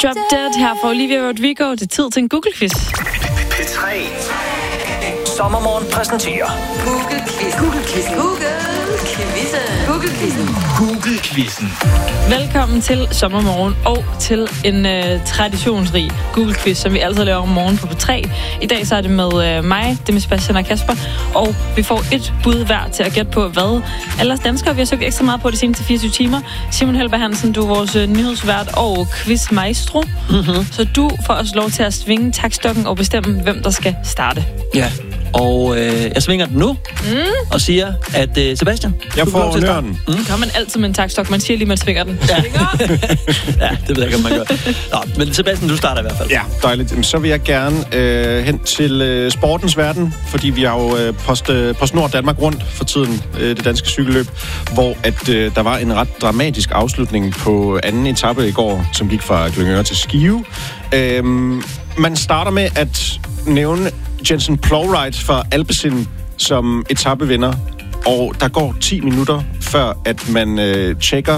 Drop Dead her for Olivia Rodrigo. Det er tid til en Google-quiz. P3 Sommermorgen præsenterer Google-quizzen. Velkommen til Sommermorgen og til en traditionsrig Google-quiz, som vi altid laver om morgenen på P3. I dag så er det med mig, det med Sebastian og Kasper, og vi får et bud hver til at gætte på, hvad alle danskere vi har søgt ekstra meget på de seneste 24 timer. Simon Helberg Hansen, du er vores nyhedsvært og quizmaestro. Så du får også lov til at svinge taktstokken og bestemme, hvem der skal starte. Ja, og jeg svinger den nu og siger, at Sebastian, jeg får nøren. Det gør man altid med en taktstok. Man siger lige, man svinger den. Ja. Ja, det ved jeg ikke, om man gør. Nå, men Sebastian, du starter i hvert fald. Ja, dejligt. Så vil jeg gerne hen til sportens verden, fordi vi har jo PostNord Danmark rundt for tiden, det danske cykelløb, hvor at der var en ret dramatisk afslutning på anden etape i går, som gik fra Glyngøre til Skive. Man starter med at nævne Jensen Plouride fra Alpecin som etapevinder, og der går 10 minutter før at man tjekker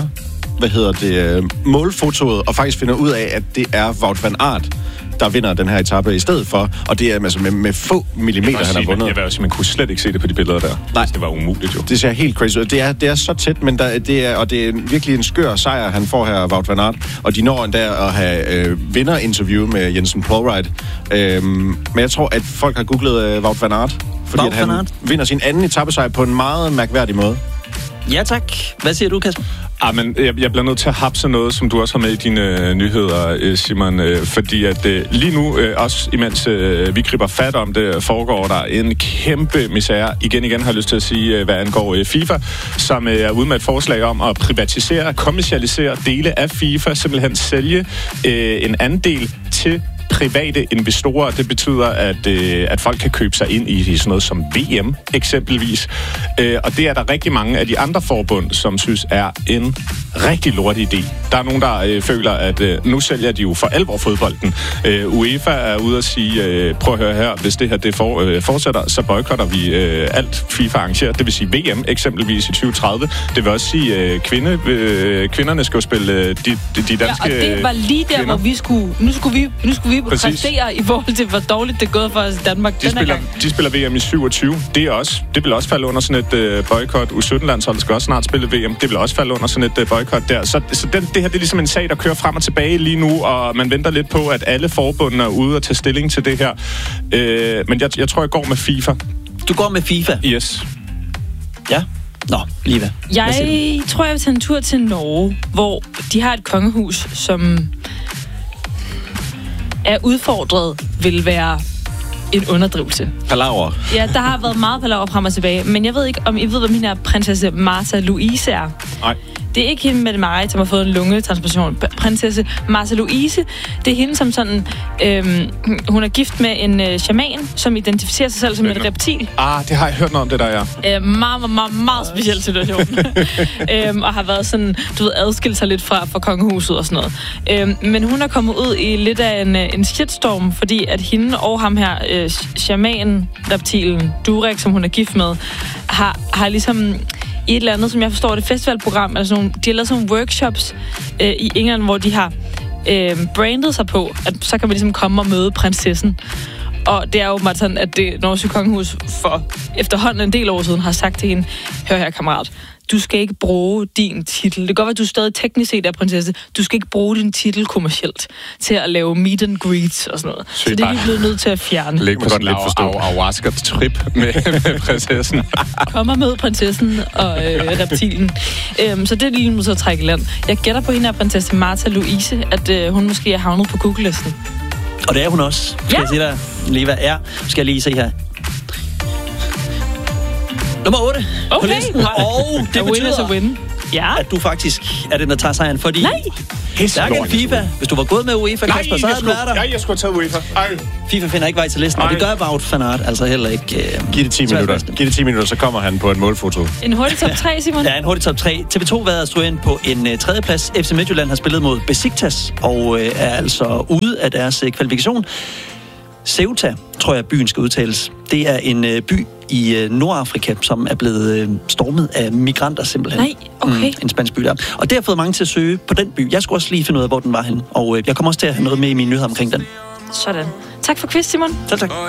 målfotoet og faktisk finder ud af, at det er Wout van Aert, der vinder den her etape i stedet for, og det er altså med få millimeter, han har vundet. Jeg vil også sige, man kunne slet ikke se det på de billeder der. Nej. Det var umuligt jo. Det ser helt crazy ud. Det er så tæt, men det er virkelig en skør sejr, han får her, Wout van Aert, og de når endda at have vinderinterview med Jensen Plouride. Men jeg tror, at folk har googlet Wout van Aert, fordi at han vinder sin anden etapesejr på en meget mærkværdig måde. Ja, tak. Hvad siger du, Kasper? Men jeg bliver nødt til at hapse noget, som du også har med i dine nyheder, Simon, fordi at lige nu, også imens vi griber fat om det, foregår der en kæmpe misære. Igen har jeg lyst til at sige, hvad angår FIFA, som er ude med et forslag om at privatisere, kommercialisere dele af FIFA, simpelthen sælge en andel til private investorer. Det betyder, at folk kan købe sig ind i sådan noget som VM eksempelvis. Og det er der rigtig mange af de andre forbund, som synes er en rigtig lortig idé. Der er nogen, der føler, at nu sælger de jo for alvor fodbolden. UEFA er ude at sige, prøv at høre her, hvis det her det fortsætter, så boykotter vi alt FIFA arrangerer. Det vil sige VM eksempelvis i 2030. Det vil også sige, kvinderne skal jo spille de danske ja, og det var lige der, kvinder. Hvor vi skulle... Nu skulle vi præstere i forhold til, hvor dårligt det er gået for os i Danmark de spiller VM i 27. Det vil også falde under sådan et boykot. U17-landsholdet skal også snart spille VM. Det vil også falde under sådan et boykot der. Så det her det er ligesom en sag, der kører frem og tilbage lige nu, og man venter lidt på, at alle forbundene er ude og tage stilling til det her. Men jeg tror, jeg går med FIFA. Du går med FIFA? Yes. Ja. Nå, Liva. Jeg tror, jeg vil tage en tur til Norge, hvor de har et kongehus, som er udfordret, vil være en underdrivelse. Palaver. Ja, der har været meget palaver frem og tilbage, men jeg ved ikke, om I ved, hvem hende er prinsesse Martha Louise er. Nej. Det er ikke hende med det Marit, som har fået en lungetransplantation. Prinsesse Martha Louise, det er hende, som sådan... hun er gift med en shaman, som identificerer sig selv som et reptil. Det har jeg hørt noget om, det der, ja. Meget speciel situation. Og har været sådan, adskilt sig lidt fra kongehuset og sådan noget. Men hun er kommet ud i lidt af en shitstorm, fordi at hende og ham her, shaman-reptilen, Durek, som hun er gift med, har ligesom... i et eller andet, som jeg forstår, det festivalprogram, altså de har lavet sådan nogle workshops i England, hvor de har brandet sig på, at så kan man ligesom komme og møde prinsessen. Og det er jo meget sådan, at det norske kongehus for efterhånden en del år siden har sagt til hende, hør her, kammerat, du skal ikke bruge din titel. Det kan godt være, at du stadig teknisk set er prinsesse. Du skal ikke bruge din titel kommercielt til at lave meet and greets og sådan noget. Så det er vi blevet nødt til at fjerne. Læg mig godt lidt forstå. Ayahuasca-trip med prinsessen. Kommer med prinsessen og reptilen. Så det er lige nu så at trække i land. Jeg gætter på hende af prinsesse Martha Louise, at hun måske er havnet på Google-listen. Og det er hun også. Skal jeg sige dig, Liva? Ja, skal jeg lige se her. Nummer 8 på listen. Og det betyder, at du faktisk er den, der tager sejren, fordi... Nej! Stærken FIFA. Hvis du var gået med UEFA, Kasper, så havde den været der. Nej, jeg skulle have taget UEFA. FIFA finder ikke vej til listen, og det gør Wout van Aert altså heller ikke. Giv det 10 minutter. Giv det 10 minutter, så kommer han på et målfoto. En hurtig top 3, Simon? Ja, en hurtig top 3. TV2 været stået ind på en tredjeplads. FC Midtjylland har spillet mod Besiktas, og er altså ude af deres kvalifikation. Ceuta, tror jeg, byen skal udtales. Det er en by i Nordafrika, som er blevet stormet af migranter simpelthen. Nej, okay. En spansk by der. Og det har fået mange til at søge på den by. Jeg skulle også lige finde ud af, hvor den var henne. Og jeg kommer også til at have noget med i mine nyheder omkring den. Sådan. Tak for quiz, Simon. Selv tak.